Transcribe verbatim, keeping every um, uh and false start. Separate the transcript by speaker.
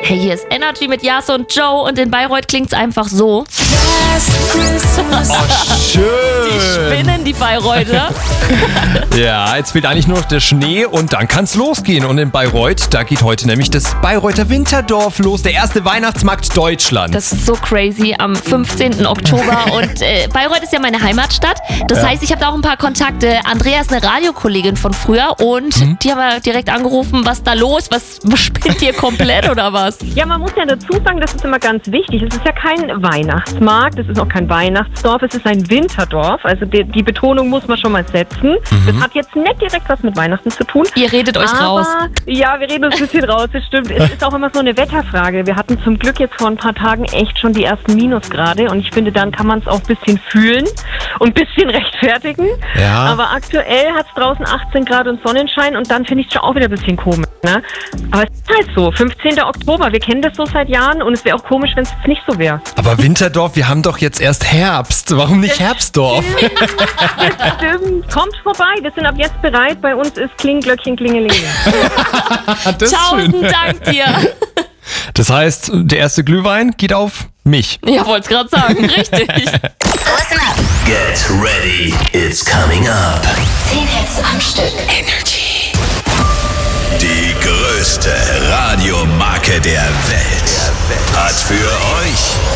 Speaker 1: Hey, hier ist Energy mit Jas und Joe und in Bayreuth klingt's einfach so.
Speaker 2: Oh, schön.
Speaker 1: Die spinnen, die Bayreuther.
Speaker 2: Ja, jetzt fehlt eigentlich nur noch der Schnee und dann kann's losgehen. Und in Bayreuth, da geht heute nämlich das Bayreuther Winterdorf los, der erste Weihnachtsmarkt Deutschlands.
Speaker 1: Das ist so crazy am fünfzehnten Oktober und äh, Bayreuth ist ja meine Heimatstadt. Das
Speaker 2: Ja.
Speaker 1: heißt, ich habe da auch ein paar Kontakte. Andrea ist eine Radiokollegin von früher und
Speaker 2: Mhm.
Speaker 1: die haben wir direkt angerufen, was da los? Was, was spinnt ihr komplett oder was?
Speaker 3: Ja, man muss ja dazu sagen, das ist immer ganz wichtig. Es ist ja kein Weihnachtsmarkt, es ist auch kein Weihnachtsdorf, es ist ein Winterdorf. Also die, die Betonung muss man schon mal setzen. Das hat jetzt nicht direkt was mit Weihnachten zu tun.
Speaker 1: Ihr redet euch
Speaker 3: aber,
Speaker 1: raus.
Speaker 3: Ja, wir reden uns ein bisschen raus, das stimmt. Es ist auch immer so eine Wetterfrage. Wir hatten zum Glück jetzt vor ein paar Tagen echt schon die ersten Minusgrade und ich finde, dann kann man es auch ein bisschen fühlen und ein bisschen rechtfertigen.
Speaker 2: Ja.
Speaker 3: Aber aktuell hat es draußen achtzehn Grad und Sonnenschein und dann finde ich es schon auch wieder ein bisschen komisch. Ne? Aber es ist halt so, fünfzehnten Oktober, wir kennen das so seit Jahren und es wäre auch komisch, wenn es nicht so wäre.
Speaker 2: Aber Winterdorf, wir haben doch jetzt erst Herbst. Warum nicht Herbstdorf?
Speaker 3: Stimmt. Kommt vorbei, wir sind ab jetzt bereit. Bei uns ist Klingelglöckchen, Klingelingeling.
Speaker 2: Das ist schön.
Speaker 1: Tausend Dank dir.
Speaker 2: Das heißt, der erste Glühwein geht auf mich.
Speaker 1: Ja, wollte gerade sagen, richtig.
Speaker 4: Listen up.
Speaker 5: Get ready, it's coming up.
Speaker 4: zehn Hits am Stück.
Speaker 5: Energy. Die größte Radiomarke der Welt hat für euch